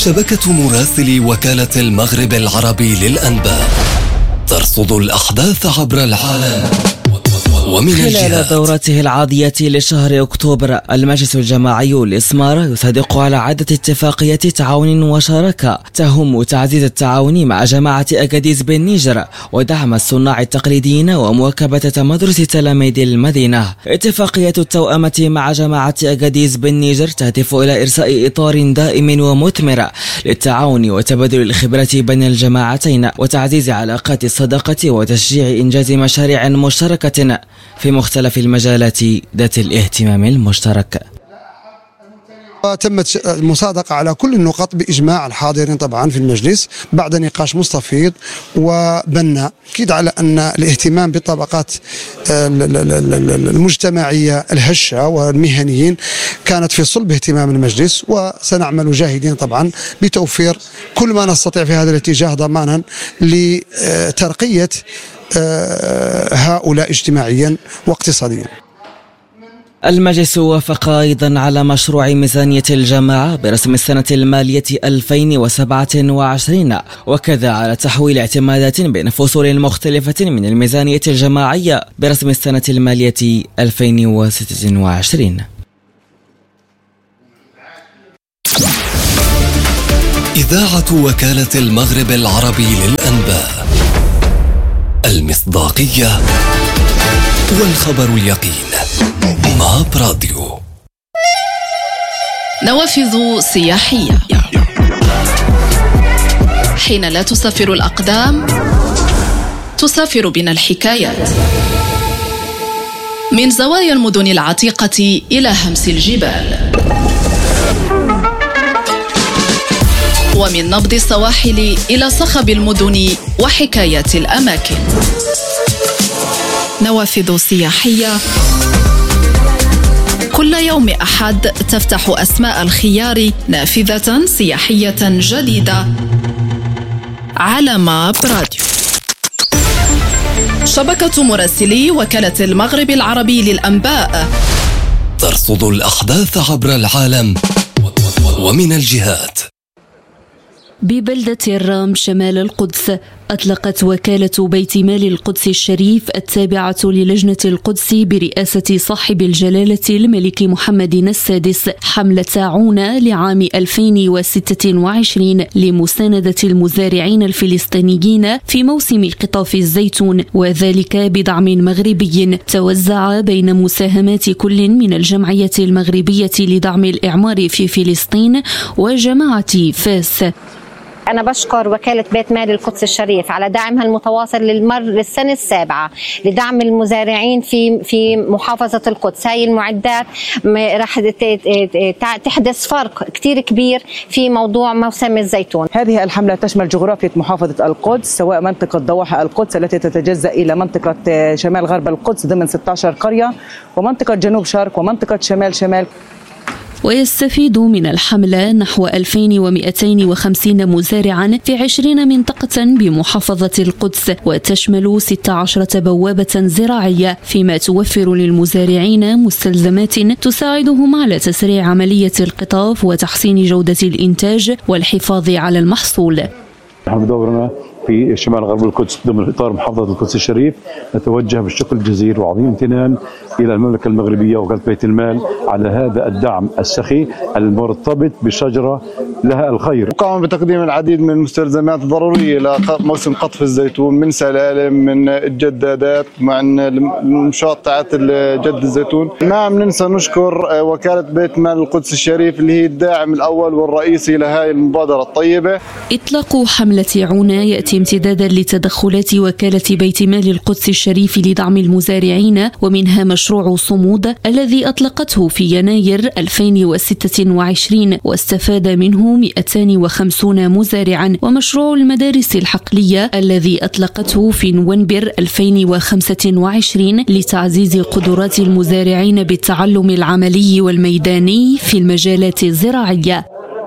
شبكة مراسلي وكالة المغرب العربي للأنباء ترصد الأحداث عبر العالم ومن خلال دورته العادية لشهر أكتوبر، المجلس الجماعي الإسمار يصادق على عدة اتفاقيات تعاون وشراكة تهم تعزيز التعاون مع جماعة أكاديز بالنيجر ودعم الصناع التقليديين ومواكبة تمدرس تلاميذ المدينة. اتفاقية التوأمة مع جماعة أكاديز بالنيجر تهدف إلى إرساء إطار دائم ومثمر للتعاون وتبادل الخبرات بين الجماعتين وتعزيز علاقات الصداقة وتشجيع إنجاز مشاريع مشتركة في مختلف المجالات ذات الاهتمام المشترك. تمت المصادقة على كل النقط بإجماع الحاضرين طبعا في المجلس بعد نقاش مستفيض وبناء أكيد على أن الاهتمام بالطبقات المجتمعية الهشة والمهنيين كانت في صلب اهتمام المجلس، وسنعمل جاهدين طبعا بتوفير كل ما نستطيع في هذا الاتجاه ضمانا لترقية هؤلاء اجتماعيا واقتصاديا. المجلس وافق أيضا على مشروع ميزانية الجماعة برسم السنة المالية 2027 وكذا على تحويل اعتمادات بين فصول مختلفة من الميزانية الجماعية برسم السنة المالية 2026. إذاعة وكالة المغرب العربي للأنباء، المصداقية والخبر اليقين. ماب راديو. نوافذ سياحية. حين لا تسافر الأقدام تسافر بنا الحكايات، من زوايا المدن العتيقة إلى همس الجبال، ومن نبض السواحل إلى صخب المدن وحكايات الأماكن. نوافذ سياحية كل يوم أحد تفتح أسماء الخيار نافذة سياحية جديدة على ماب راديو. شبكة مراسلي وكالة المغرب العربي للأنباء ترصد الأحداث عبر العالم ومن الجهات. ببلدة الرام شمال القدس أطلقت وكالة بيت مال القدس الشريف التابعة للجنة القدس برئاسة صاحب الجلالة الملك محمد السادس حملة عونة لعام 2026 لمساندة المزارعين الفلسطينيين في موسم قطاف الزيتون، وذلك بدعم مغربي توزع بين مساهمات كل من الجمعية المغربية لدعم الإعمار في فلسطين وجماعة فاس. أنا بشكر وكالة بيت مال القدس الشريف على دعمها المتواصل للسنة السابعة لدعم المزارعين في محافظة القدس. هاي المعدات راح تحدث فرق كتير كبير في موضوع موسم الزيتون. هذه الحملة تشمل جغرافية محافظة القدس، سواء منطقة ضواحي القدس التي تتجزأ إلى منطقة شمال غرب القدس ضمن 16 قرية، ومنطقة جنوب شرق، ومنطقة شمال شمال. ويستفيد من الحملة نحو 2250 مزارعا في 20 منطقة بمحافظة القدس، وتشمل 16 بوابة زراعية، فيما توفر للمزارعين مستلزمات تساعدهم على تسريع عملية القطاف وتحسين جودة الإنتاج والحفاظ على المحصول. نحن بدورنا في شمال غرب القدس ضمن إطار محافظة القدس الشريف نتوجه بالشكر الجزيل وعظيم امتنان إلى المملكة المغربية ووكالة بيت المال على هذا الدعم السخي المرتبط بشجرة لها الخير. وقام بتقديم العديد من المستلزمات الضرورية لموسم قطف الزيتون، من سلالم، من الجدادات، مع المنشآت تاعت جد الزيتون. ما عم ننسى نشكر وكالة بيت مال القدس الشريف اللي هي الداعم الأول والرئيسي لهذه المبادرة الطيبة. إطلاق حملة عونة يأتي امتدادا لتدخلات وكالة بيت مال القدس الشريف لدعم المزارعين، ومنها مشروع صمود الذي أطلقته في يناير 2026 واستفاد منه 250 مزارعا، ومشروع المدارس الحقلية الذي أطلقته في نوفمبر 2025 لتعزيز قدرات المزارعين بالتعلم العملي والميداني في المجالات الزراعية.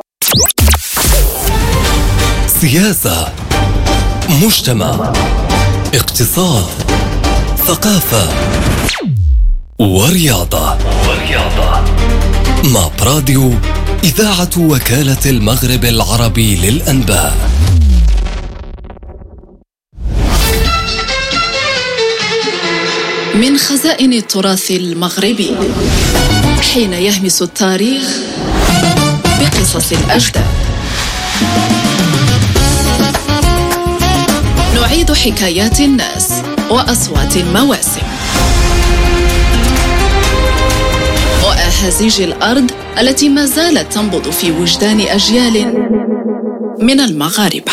سياسة، مجتمع، اقتصاد، ثقافة ورياضة. ماب راديو إذاعة وكالة المغرب العربي للأنباء. من خزائن التراث المغربي، حين يهمس التاريخ بقصص الأجداد، نعيد حكايات الناس وأصوات المواسم وأهازيج الأرض التي ما زالت تنبض في وجدان أجيال من المغاربة.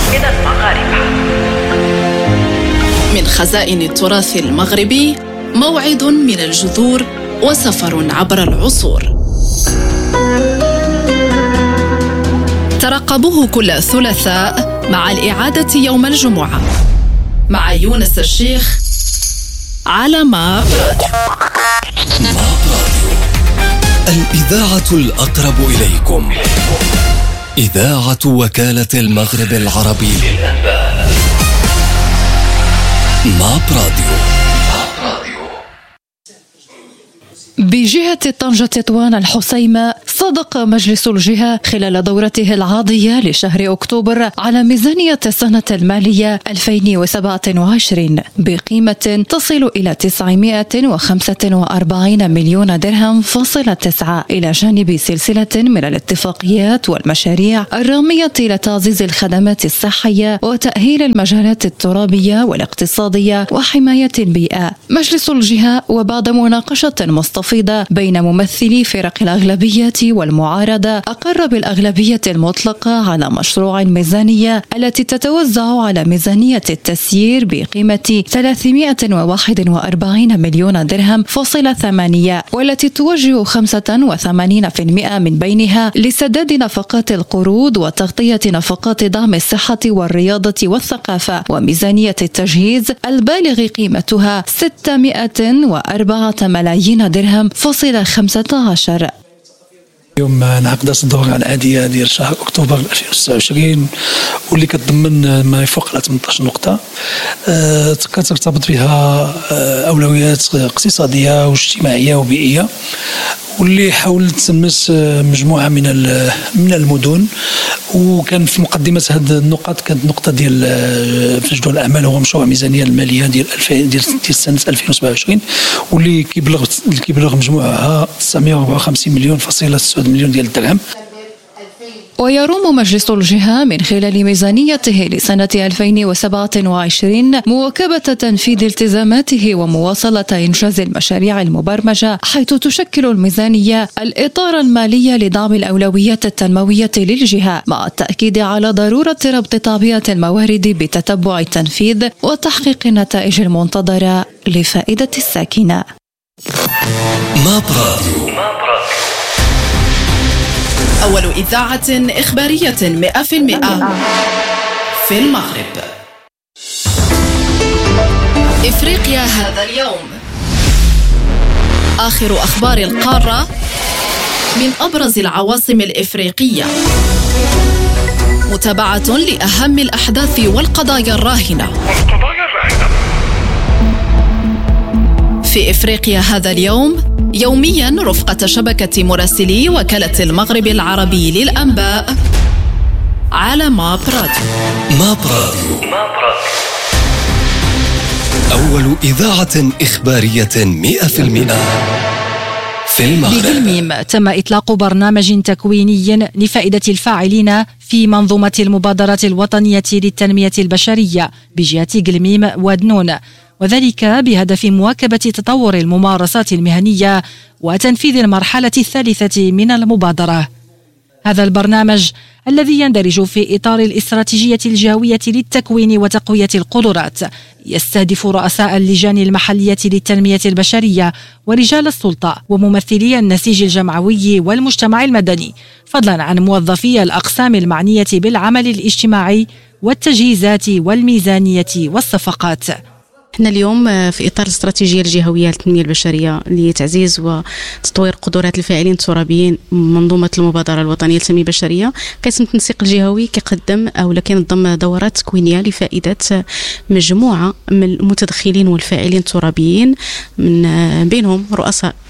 من خزائن التراث المغربي، موعد من الجذور وسفر عبر العصور. ترقبوه كل ثلاثاء مع الإعادة يوم الجمعة مع يونس الشيخ على ماب راديو. الإذاعة الأقرب إليكم، إذاعة وكالة المغرب العربي للأنباء. ماب راديو. بجهة طنجة تطوان الحسيمة، صادق مجلس الجهة خلال دورته العاضية لشهر أكتوبر على ميزانية السنة المالية 2027 بقيمة تصل إلى 945 مليون درهم فاصلة 9، إلى جانب سلسلة من الاتفاقيات والمشاريع الرامية لتعزيز الخدمات الصحية وتأهيل المجالات الترابية والاقتصادية وحماية البيئة. مجلس الجهة وبعد مناقشة مستفيضة بين ممثلي فرق الأغلبية والمعارضة، أقر بالأغلبية المطلقة على مشروع الميزانية التي تتوزع على ميزانية التسيير بقيمة 341 مليون درهم فاصلة 8، والتي توجه 85% من بينها لسداد نفقات القروض وتغطية نفقات دعم الصحة والرياضة والثقافة، وميزانية التجهيز البالغ قيمتها 604 ملايين درهم فاصلة 15. اليوم انعقدت الدورة العادية ديال شهر أكتوبر 2026 واللي كتضمن ما يفوق على 18 نقطة كترتبط بها أولويات اقتصادية واجتماعية وبيئية، واللي حاولت تمس مجموعة من المدن. وكان في مقدمة هذه النقط كانت نقطة ديال في جدول الأعمال هو مشروع ميزانية المالية ديال سنة 2027 واللي كيبلغ مجموعها 954 مليون فاصلة 9 مليون ديال الدرهم. ويروم مجلس الجهة من خلال ميزانيته لسنة 2027 مواكبة تنفيذ التزاماته ومواصلة إنجاز المشاريع المبرمجة، حيث تشكل الميزانية الإطار المالي لدعم الأولويات التنموية للجهة، مع التأكيد على ضرورة ربط تعبئة الموارد بتتبع التنفيذ وتحقيق النتائج المنتظرة لفائدة الساكنة. ماب راديو. أول إذاعة إخبارية 100% في المغرب. إفريقيا هذا اليوم، آخر أخبار القارة من أبرز العواصم الإفريقية، متابعة لأهم الأحداث والقضايا الراهنة. في إفريقيا هذا اليوم، يوميا رفقة شبكة مراسلي وكالة المغرب العربي للأنباء على ماب راديو. ماب راديو، أول إذاعة إخبارية 100% في المغرب. بالميم تم إطلاق برنامج تكويني لفائدة الفاعلين في منظومة المبادرات الوطنية للتنمية البشرية بجهة قلميم ودنون، وذلك بهدف مواكبة تطور الممارسات المهنية وتنفيذ المرحلة الثالثة من المبادرة. هذا البرنامج الذي يندرج في إطار الاستراتيجية الجهوية للتكوين وتقوية القدرات يستهدف رؤساء اللجان المحلية للتنمية البشرية ورجال السلطة وممثلي النسيج الجمعوي والمجتمع المدني، فضلا عن موظفي الأقسام المعنية بالعمل الاجتماعي والتجهيزات والميزانية والصفقات. احنا اليوم في اطار الاستراتيجيه الجهويه للتنميه البشريه لتعزيز وتطوير قدرات الفاعلين الترابيين منظومه المبادره الوطنيه للتنميه البشريه، قسم التنسيق الجهوي كيقدم او كينظم دورات تكوينيه لفائده مجموعه من المتدخلين والفاعلين الترابيين، من بينهم رؤساء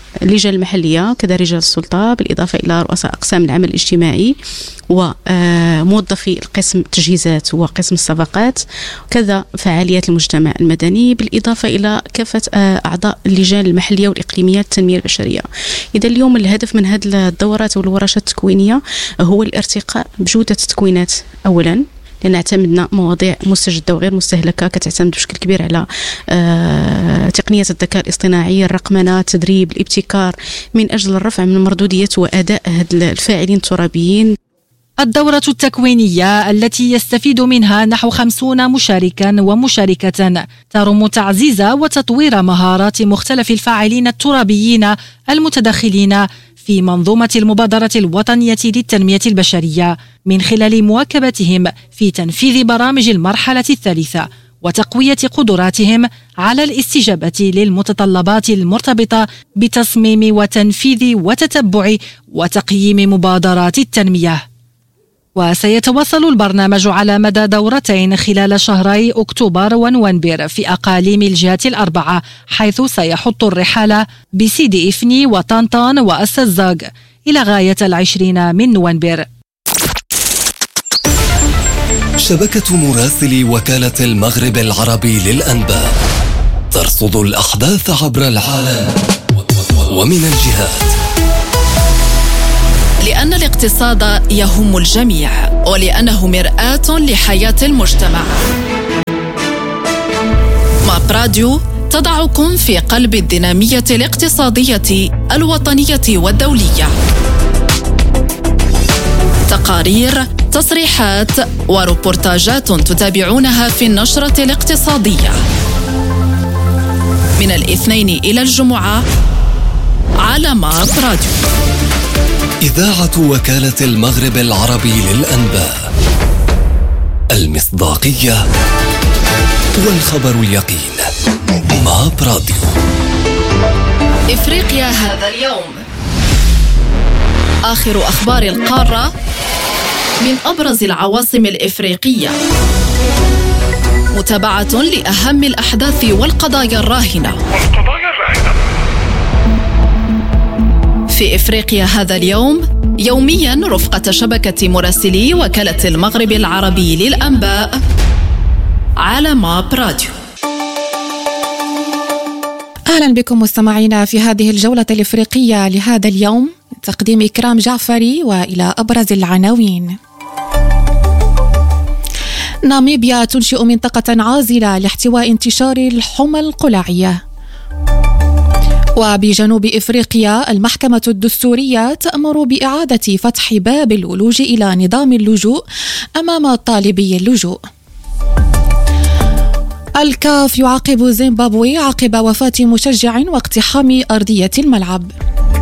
اللجان المحلية كذا رجال السلطة، بالإضافة إلى رؤساء أقسام العمل الاجتماعي وموظفي القسم التجهيزات وقسم الصفقات، كذا فعاليات المجتمع المدني، بالإضافة إلى كافة أعضاء اللجان المحلية والإقليمية للتنمية البشرية. إذا اليوم الهدف من هذه الدورات والورشات التكوينية هو الارتقاء بجودة التكوينات أولا، لأن اعتمدنا مواضيع مستجدة وغير مستهلكة كتعتمد بشكل كبير على تقنية الذكاء الاصطناعي، الرقمنة، التدريب، الابتكار، من أجل الرفع من مردودية وأداء الفاعلين الترابيين. الدورة التكوينية التي يستفيد منها نحو 50 مشاركا ومشاركة ترم تعزيز وتطوير مهارات مختلف الفاعلين الترابيين المتدخلين في منظومة المبادرة الوطنية للتنمية البشرية من خلال مواكبتهم في تنفيذ برامج المرحلة الثالثة وتقوية قدراتهم على الاستجابة للمتطلبات المرتبطة بتصميم وتنفيذ وتتبع وتقييم مبادرات التنمية. وسيتواصل البرنامج على مدى دورتين خلال شهري أكتوبر ونوفمبر في أقاليم الجهات الأربعة، حيث سيحط الرحال بسيدي إفني وطنطان والسزاق إلى غاية 20 من نوفمبر. شبكة مراسلي وكالة المغرب العربي للأنباء ترصد الأحداث عبر العالم ومن الجهات، لأن الاقتصاد يهم الجميع ولأنه مرآة لحياة المجتمع. ماب راديو تضعكم في قلب الدينامية الاقتصادية الوطنية والدولية. تقارير، تصريحات وروبورتاجات تتابعونها في النشرة الاقتصادية من الاثنين إلى الجمعة على ماب راديو. إذاعة وكالة المغرب العربي للأنباء، المصداقية والخبر اليقين. ماب راديو. إفريقيا هذا اليوم، آخر أخبار القارة من أبرز العواصم الإفريقية، متابعة لأهم الأحداث والقضايا الراهنة. في إفريقيا هذا اليوم يوميا رفقة شبكة مراسلي وكالة المغرب العربي للأنباء على ماب راديو. أهلا بكم مستمعينا في هذه الجولة الإفريقية لهذا اليوم، تقديم إكرام جعفري، وإلى أبرز العناوين. ناميبيا تنشئ منطقة عازلة لاحتواء انتشار الحمى القلعية. وبجنوب إفريقيا المحكمة الدستورية تأمر بإعادة فتح باب الولوج إلى نظام اللجوء أمام طالبي اللجوء. الكاف يعاقب زيمبابوي عقب وفاة مشجع واقتحام أرضية الملعب.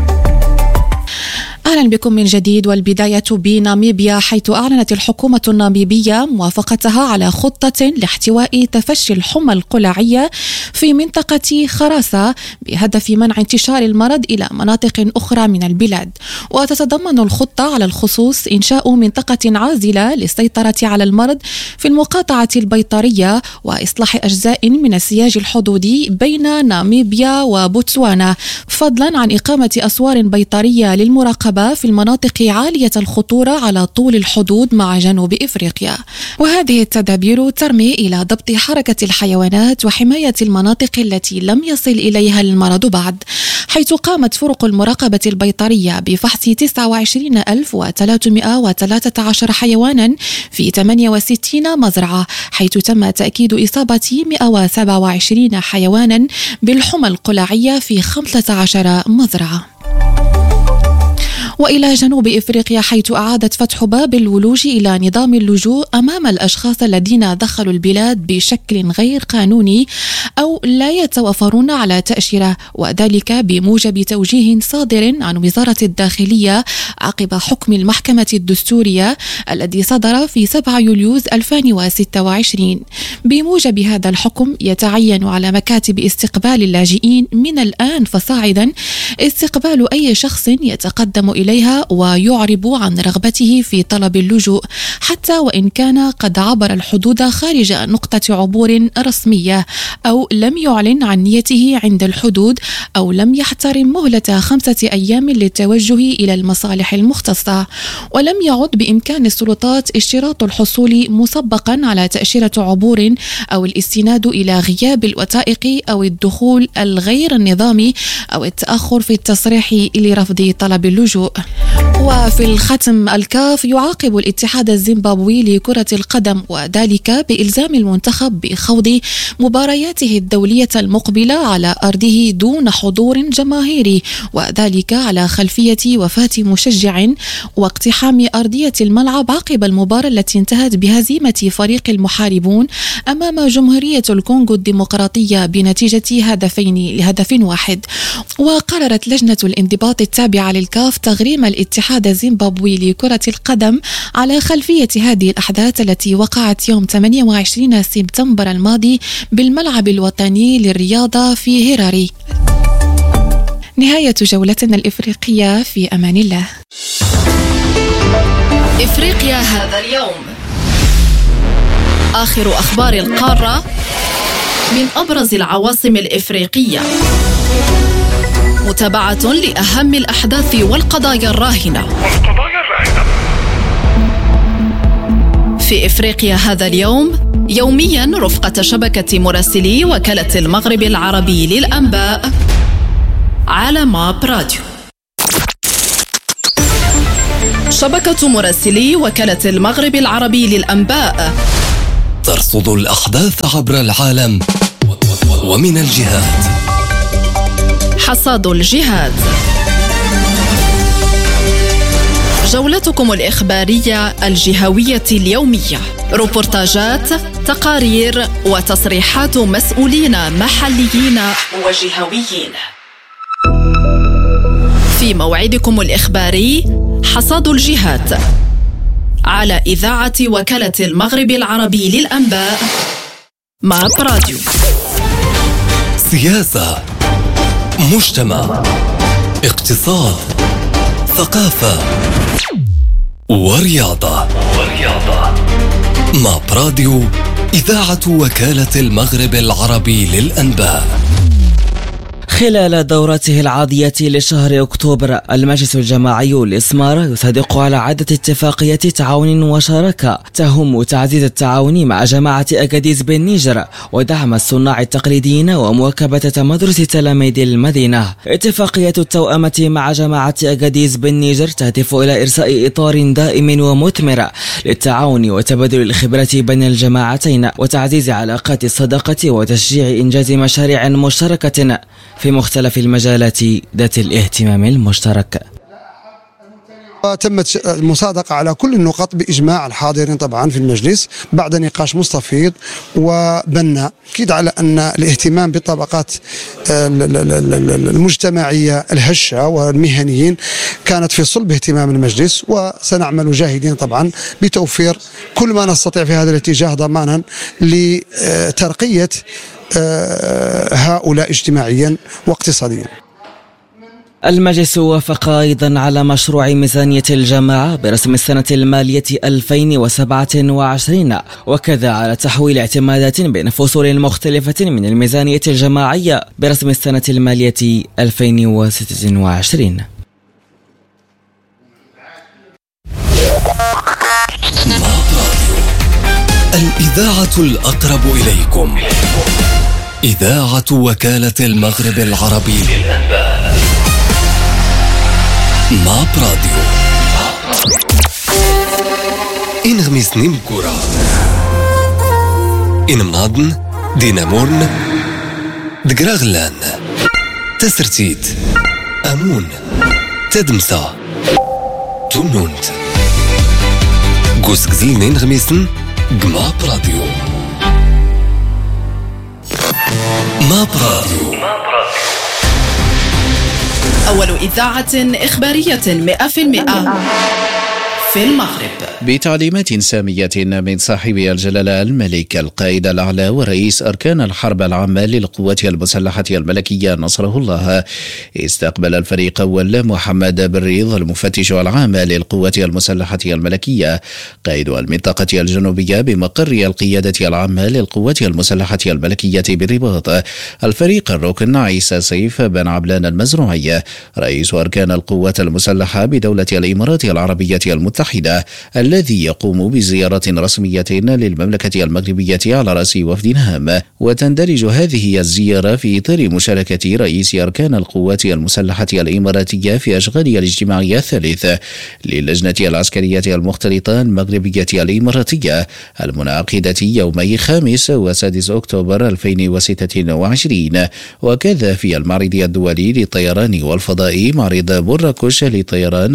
أهلا بكم من جديد، والبداية بناميبيا، حيث أعلنت الحكومة الناميبية موافقتها على خطة لاحتواء تفشي الحمى القلعية في منطقة خراسة بهدف منع انتشار المرض إلى مناطق أخرى من البلاد. وتتضمن الخطة على الخصوص إنشاء منطقة عازلة للسيطرة على المرض في المقاطعة البيطرية وإصلاح أجزاء من السياج الحدودي بين ناميبيا وبوتسوانا، فضلا عن إقامة أسوار بيطرية للمراقبة في المناطق عالية الخطورة على طول الحدود مع جنوب إفريقيا. وهذه التدابير ترمي إلى ضبط حركة الحيوانات وحماية المناطق التي لم يصل إليها المرض بعد، حيث قامت فرق المراقبة البيطرية بفحص 29313 حيوانا في 68 مزرعة، حيث تم تأكيد إصابة 127 حيوانا بالحمى القلعية في 15 مزرعة. وإلى جنوب إفريقيا، حيث أعادت فتح باب الولوج إلى نظام اللجوء أمام الأشخاص الذين دخلوا البلاد بشكل غير قانوني أو لا يتوافرون على تأشيرة، وذلك بموجب توجيه صادر عن وزارة الداخلية عقب حكم المحكمة الدستورية الذي صدر في 7 يوليو 2026. بموجب هذا الحكم يتعين على مكاتب استقبال اللاجئين من الآن فصاعدا استقبال أي شخص يتقدم إلى إليها ويعرب عن رغبته في طلب اللجوء، حتى وإن كان قد عبر الحدود خارج نقطة عبور رسمية، أو لم يعلن عن نيته عند الحدود، أو لم يحترم مهلة 5 أيام للتوجه إلى المصالح المختصة. ولم يعد بإمكان السلطات اشتراط الحصول مسبقا على تأشيرة عبور أو الاستناد إلى غياب الوثائق أو الدخول الغير النظامي أو التأخر في التصريح لرفض طلب اللجوء. وفي الختم، الكاف يعاقب الاتحاد الزيمبابوي لكرة القدم، وذلك بإلزام المنتخب بخوض مبارياته الدولية المقبلة على أرضه دون حضور جماهيري، وذلك على خلفية وفاة مشجع واقتحام أرضية الملعب عقب المباراة التي انتهت بهزيمة فريق المحاربون أمام جمهورية الكونغو الديمقراطية بنتيجة 2-1. وقررت لجنة الانضباط التابعة للكاف تغريم الاتحاد الزيمبابوي لكرة القدم على خلفية هذه الأحداث التي وقعت يوم 28 سبتمبر الماضي بالملعب الوطني للرياضة في هراري. نهاية جولتنا الإفريقية، في أمان الله. إفريقيا هذا اليوم، آخر أخبار القارة من أبرز العواصم الإفريقية، متابعة لأهم الأحداث والقضايا الراهنة. في إفريقيا هذا اليوم، يوميا رفقة شبكة مراسلي وكالة المغرب العربي للأنباء على ماب راديو. شبكة مراسلي وكالة المغرب العربي للأنباء ترصد الأحداث عبر العالم ومن الجهات. حصاد الجهات، جولتكم الإخبارية الجهوية اليومية، روبورتاجات، تقارير وتصريحات مسؤولين محليين وجهويين. في موعدكم الإخباري حصاد الجهات على إذاعة وكالة المغرب العربي للأنباء ماب راديو. سياسة، مجتمع، اقتصاد، ثقافة ورياضة. ماب راديو، إذاعة وكالة المغرب العربي للأنباء. خلال دورته العادية لشهر أكتوبر، المجلس الجماعي الإسمار يصادق على عدة اتفاقيات تعاون وشراكة تهم تعزيز التعاون مع جماعة أكاديز بالنيجر ودعم الصناع التقليديين ومواكبة تمدرس تلاميذ المدينة. اتفاقية التوأمة مع جماعة أكاديز بالنيجر تهدف إلى إرساء إطار دائم ومثمر للتعاون وتبادل الخبرات بين الجماعتين وتعزيز علاقات الصداقة وتشجيع إنجاز مشاريع مشتركة في مختلف المجالات ذات الاهتمام المشترك. تمت المصادقة على كل النقط بإجماع الحاضرين طبعا في المجلس بعد نقاش مستفيض وبناء، أكيد على أن الاهتمام بالطبقات المجتمعية الهشة والمهنيين كانت في صلب اهتمام المجلس، وسنعمل جاهدين طبعا بتوفير كل ما نستطيع في هذا الاتجاه ضمانا لترقية هؤلاء اجتماعيا واقتصاديا. المجلس وافق أيضا على مشروع ميزانية الجماعة برسم السنة المالية 2027، وكذا على تحويل اعتمادات بين فصول مختلفة من الميزانية الجماعية برسم السنة المالية 2026. الإذاعة الأقرب إليكم، إذاعة وكالة المغرب العربي للأنباء ماب راديو. إن غميس نمكورا، إن مناضن دينامورن دقراغلان تسرتيت أمون تدمسا تونونت قوس قزيل نين غميسن ماب راديو. ماب راديو، أول إذاعة إخبارية 100% في المغرب. بتعليمات سامية من صاحب الجلالة الملك القائد الأعلى ورئيس أركان الحرب العامة للقوات المسلحة الملكية نصره الله، استقبل الفريق أول محمد بن ريض المفتش العام للقوات المسلحة الملكية قائد المنطقة الجنوبية بمقر القيادة العامة للقوات المسلحة الملكية بالرباط الفريق الركن عيسى سيف بن عبلان المزروعي رئيس أركان القوات المسلحة بدولة الإمارات العربية المتحدة الذي يقوم بزيارة رسمية للمملكة المغربية على رأس وفد هام. وتندرج هذه الزيارة في إطار مشاركة رئيس أركان القوات المسلحة الإماراتية في أشغال الاجتماعية الثالث للجنة العسكرية المختلطة المغربية الإماراتية المنعقدة يومي 5 و6 أكتوبر 2026، وكذا في المعرض الدولي للطيران والفضاء معرض مراكش للطيران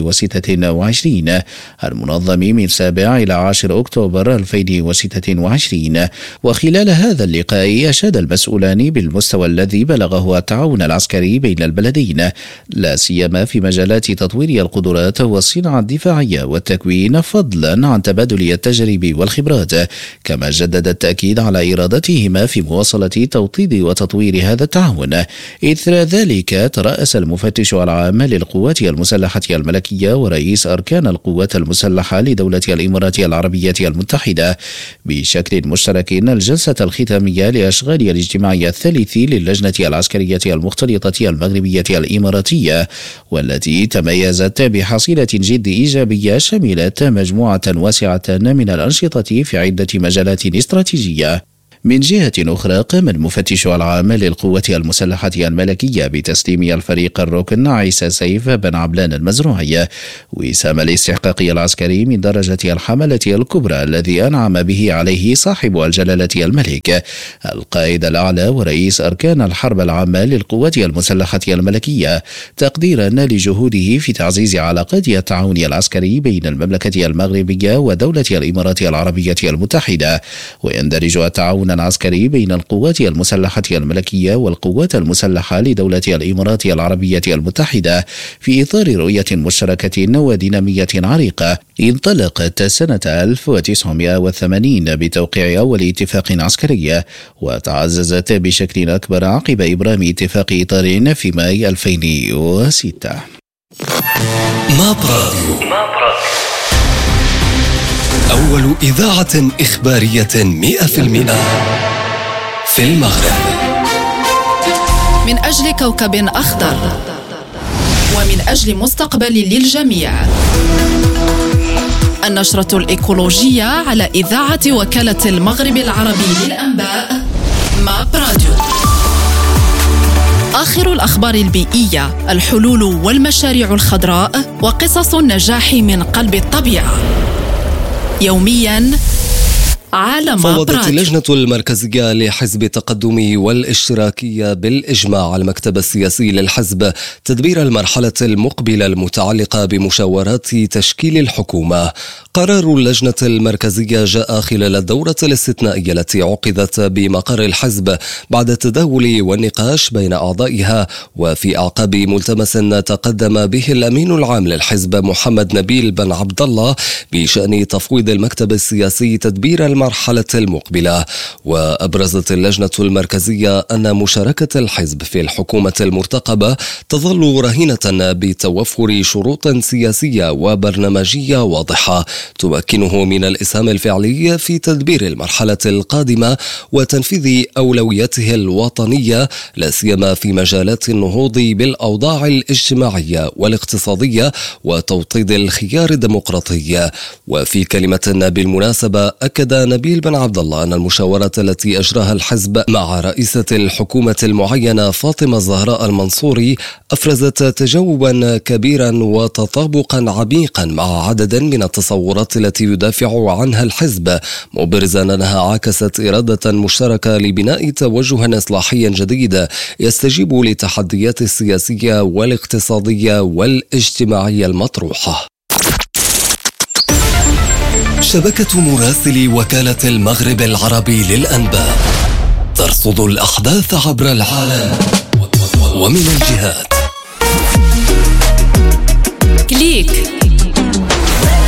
2026 المنظم من 7 إلى 10 أكتوبر 2026. وخلال هذا اللقاء أشاد المسؤولان بالمستوى الذي بلغه التعاون العسكري بين البلدين لا سيما في مجالات تطوير القدرات والصناعة الدفاعية والتكوين فضلا عن تبادل التجارب والخبرات، كما جدد التأكيد على إرادتهما في مواصلة توطيد وتطوير هذا التعاون. إثر ذلك ترأس المفتش العام للقوات المسلحة الملكية ورئيس أركان القوات المسلحة لدولة الإمارات العربية المتحدة بشكل مشترك الجلسة الختامية لأشغال الاجتماعية الثالث للجنة العسكرية المختلطة المغربية الإماراتية، والتي تميزت بحصيلة جد إيجابية شملت مجموعة واسعة من الأنشطة في عدة مجالات استراتيجية. من جهة أخرى قام المفتش العام للقوات المسلحة الملكية بتسليم الفريق الركن عيسى سيف بن عبلان المزروعي وسام الاستحقاق العسكري من درجة الحملة الكبرى الذي أنعم به عليه صاحب الجلالة الملك القائد الأعلى ورئيس أركان الحرب العامة للقوات المسلحة الملكية، تقديرا لجهوده في تعزيز علاقات التعاون العسكري بين المملكة المغربية ودولة الإمارات العربية المتحدة. ويندرج التعاون العسكري بين القوات المسلحة الملكية والقوات المسلحة لدولة الإمارات العربية المتحدة في إطار رؤية مشتركة ودينامية عريقة انطلقت سنة 1980 بتوقيع أول اتفاق عسكري، وتعززت بشكل أكبر عقب إبرام اتفاق إطار في ماي 2006. ماب راديو، أول إذاعة إخبارية 100% في المغرب، من أجل كوكب أخضر ومن أجل مستقبل للجميع. النشرة الإيكولوجية على إذاعة وكالة المغرب العربي للأنباء ماب راديو. آخر الأخبار البيئية، الحلول والمشاريع الخضراء وقصص النجاح من قلب الطبيعة. يومياً على فوضت اللجنة المركزية لحزب التقدم والاشتراكية بالإجماع المكتب السياسي للحزب تدبير المرحلة المقبلة المتعلقة بمشاورات تشكيل الحكومة. قرار اللجنة المركزية جاء خلال الدورة الاستثنائية التي عقدت بمقر الحزب بعد التداول والنقاش بين أعضائها، وفي أعقاب ملتمس تقدم به الأمين العام للحزب محمد نبيل بن عبد الله بشأن تفويض المكتب السياسي تدبير المرحلة المقبلة. وأبرزت اللجنة المركزية أن مشاركة الحزب في الحكومة المرتقبة تظل رهينة بتوفر شروط سياسية وبرنامجية واضحة تمكنه من الإسهام الفعلي في تدبير المرحلة القادمة وتنفيذ أولوياته الوطنية، لا سيما في مجالات النهوض بالأوضاع الاجتماعية والاقتصادية وتوطيد الخيار الديمقراطي. وفي كلمة بالمناسبة أكد نبيل بن عبد الله أن المشاورات التي أجراها الحزب مع رئيسة الحكومة المعينة فاطمة الزهراء المنصوري أفرزت تجاوبا كبيرا وتطابقا عميقا مع عدد من التصورات التي يدافع عنها الحزب، مبرزا أنها عكست إرادة مشتركة لبناء توجه إصلاحي جديد يستجيب للتحديات السياسية والاقتصادية والاجتماعية المطروحة. شبكة مراسلي وكالة المغرب العربي للأنباء ترصد الأحداث عبر العالم ومن الجهات. كليك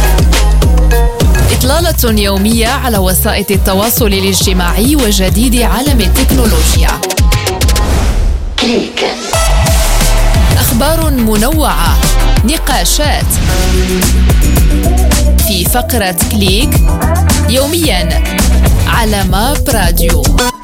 إطلالة يومية على وسائل التواصل الاجتماعي وجديد عالم التكنولوجيا. كليك. أخبار منوعة، نقاشات في فقرة كليك يوميا على ماب راديو.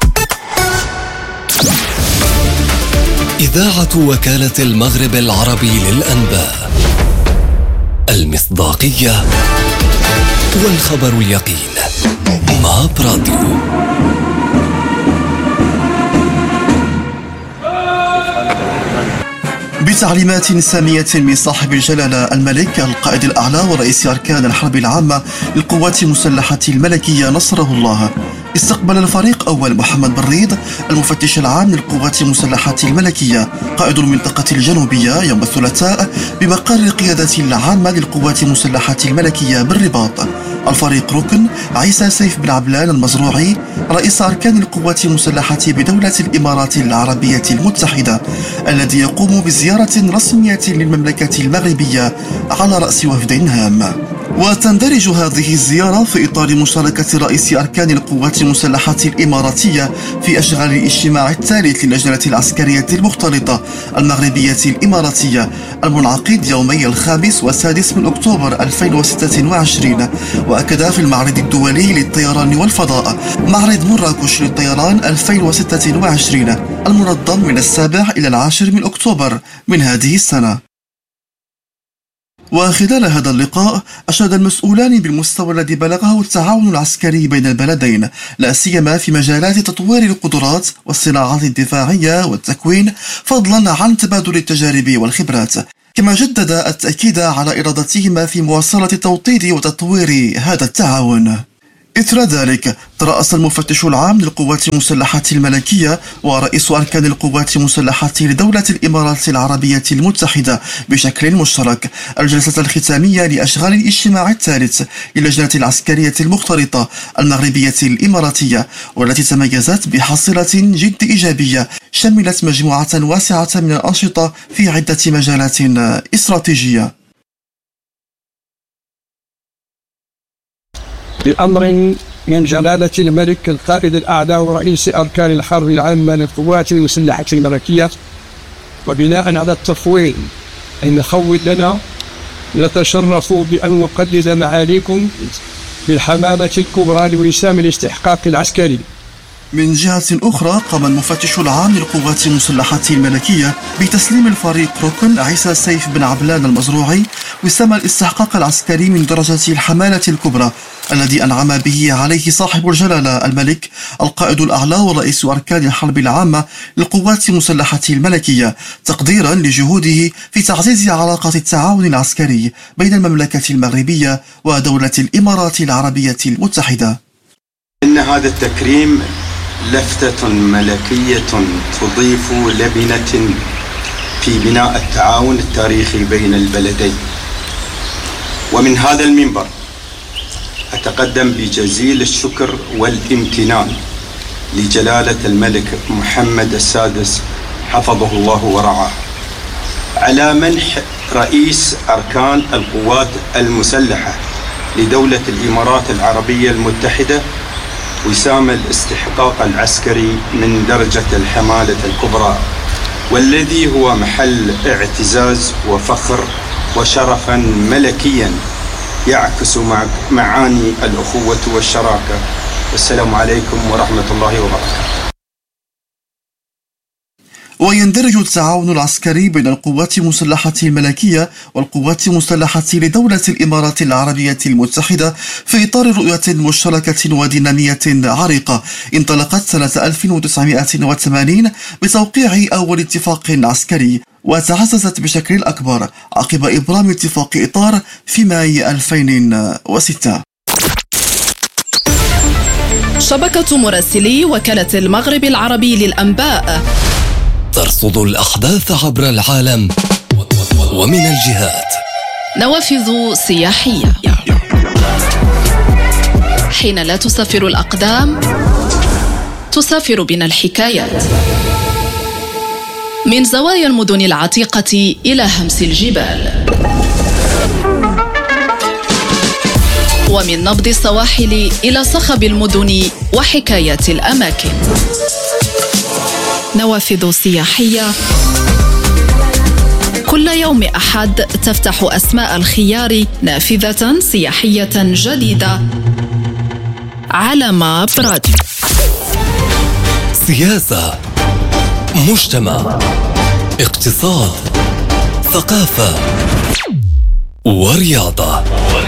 إذاعة وكالة المغرب العربي للأنباء، المصداقية والخبر اليقين. ماب راديو. بتعليمات سامية من صاحب الجلالة الملك القائد الأعلى ورئيس أركان الحرب العامة للقوات المسلحة الملكية نصره الله، استقبل الفريق أول محمد بن ريد المفتش العام للقوات المسلحة الملكية قائد المنطقة الجنوبية يوم الثلاثاء بمقر القيادة العامة للقوات المسلحة الملكية بالرباط. الفريق ركن عيسى سيف بن عبلان المزروعي رئيس أركان القوات المسلحة بدولة الإمارات العربية المتحدة الذي يقوم بزيارة رسمية للمملكة المغربية على رأس وفد هام. وتندرج هذه الزيارة في إطار مشاركة رئيس أركان القوات المسلحة الإماراتية في أشغال الاجتماع الثالث للجنة العسكرية المختلطة المغربية الإماراتية المنعقد يومي 5 و6 من أكتوبر 2026، وأكد في المعرض الدولي للطيران والفضاء معرض مراكش للطيران 2026 المنظم من 7 إلى 10 من أكتوبر من هذه السنة. وخلال هذا اللقاء أشاد المسؤولان بالمستوى الذي بلغه التعاون العسكري بين البلدين، لا سيما في مجالات تطوير القدرات والصناعات الدفاعية والتكوين، فضلا عن تبادل التجارب والخبرات. كما جدد التأكيد على إرادتهما في مواصلة توطيد وتطوير هذا التعاون. إثر ذلك ترأس المفتش العام للقوات المسلحة الملكية ورئيس أركان القوات المسلحة لدولة الإمارات العربية المتحدة بشكل مشترك الجلسة الختامية لأشغال الاجتماع الثالث للجنة العسكرية المختلطة المغربية الإماراتية، والتي تميزت بحصيلة جد إيجابية شملت مجموعة واسعة من الأنشطة في عدة مجالات استراتيجية. بأمر من جلالة الملك القائد الأعلى ورئيس أركان الحرب العامة للقوات المسلحة الملكية، وبناء على التفويض المخول لنا نتشرف بأن نقدم معاليكم بالحمامة الكبرى لوسام الاستحقاق العسكري. من جهة أخرى قام المفتش العام للقوات المسلحة الملكية بتسليم الفريق ركن عيسى سيف بن عبلان المزروعي وسام الاستحقاق العسكري من درجة الحمالة الكبرى الذي أنعم به عليه صاحب الجلالة الملك القائد الأعلى ورئيس أركان الحرب العامة للقوات المسلحة الملكية، تقديرا لجهوده في تعزيز علاقات التعاون العسكري بين المملكة المغربية ودولة الإمارات العربية المتحدة. إن هذا التكريم لفتة ملكية تضيف لبنة في بناء التعاون التاريخي بين البلدين، ومن هذا المنبر أتقدم بجزيل الشكر والامتنان لجلالة الملك محمد السادس حفظه الله ورعاه على منح رئيس أركان القوات المسلحة لدولة الإمارات العربية المتحدة وسام الاستحقاق العسكري من درجة الحمالة الكبرى، والذي هو محل اعتزاز وفخر وشرفا ملكيا يعكس معاني الأخوة والشراكة. والسلام عليكم ورحمة الله وبركاته. ويندرج التعاون العسكري بين القوات المسلحة الملكية والقوات المسلحة لدولة الإمارات العربية المتحدة في إطار رؤية مشتركة ودينامية عريقة انطلقت سنة 1980 بتوقيع أول اتفاق عسكري، وتعززت بشكل أكبر عقب إبرام اتفاق إطار في ماي 2006. شبكة مراسلي وكالة المغرب العربي للأنباء ترصد الأحداث عبر العالم ومن الجهات. نوافذ سياحية. حين لا تسافر الأقدام تسافر بنا الحكايات، من زوايا المدن العتيقة إلى همس الجبال. ومن نبض السواحل إلى صخب المدن وحكاية الأماكن. نوافذ سياحية كل يوم أحد تفتح أسماء الخيار نافذة سياحية جديدة على ماب راديو. سياسة، مجتمع، اقتصاد، ثقافة ورياضة.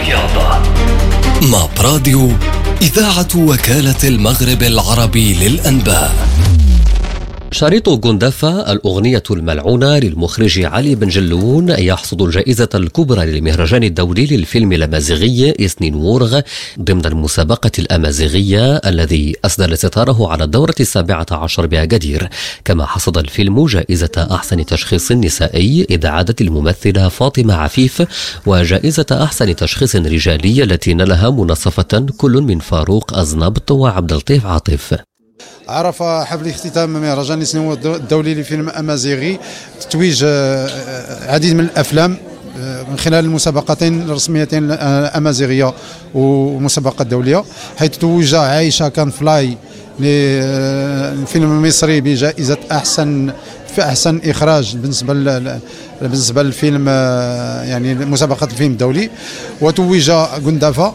ماب راديو، إذاعة وكالة المغرب العربي للأنباء. شريط غوندافا الأغنية الملعونة للمخرج علي بن جلون يحصد الجائزة الكبرى للمهرجان الدولي للفيلم الأمازيغي إسنين وورغ ضمن المسابقة الأمازيغية الذي أسدل ستاره على الدورة 17 بأكادير. كما حصد الفيلم جائزة أحسن تشخيص نسائي إذ عادت الممثلة فاطمة عفيف، وجائزة أحسن تشخيص رجالي التي نالها مناصفة كل من فاروق أزنبط وعبد اللطيف عاطف. عرف حفل اختتام مهرجان إسنين الدولي لفيلم أمازيغي تتويج عديد من الأفلام من خلال المسابقتين الرسميتين الأمازيغية والمسابقة الدولية، حيث توج عايشة كان فلاي للفيلم المصري بجائزة أحسن إخراج بالنسبة للفيلم، يعني مسابقة الفيلم الدولي. وتوج غوندافا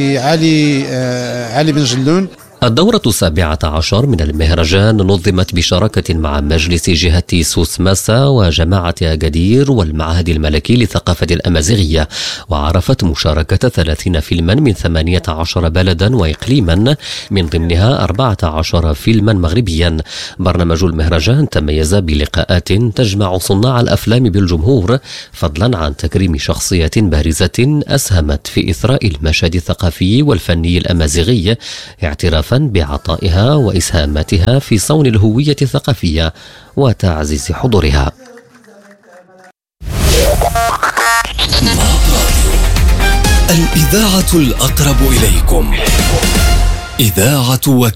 لعلي بن جلون. الدورة 17 من المهرجان نظمت بشراكة مع مجلس جهة سوسماسا وجماعة أكادير والمعهد الملكي للثقافة الأمازيغية، وعرفت مشاركة 30 فيلما من 18 بلدا وإقليما، من ضمنها 14 فيلما مغربيا. برنامج المهرجان تميز بلقاءات تجمع صناع الأفلام بالجمهور، فضلا عن تكريم شخصية بارزة أسهمت في إثراء المشهد الثقافي والفني الأمازيغي، اعترافا بعطائها وإسهاماتها في صون الهوية الثقافية وتعزيز حضورها. الإذاعة الأقرب إليكم، إذاعة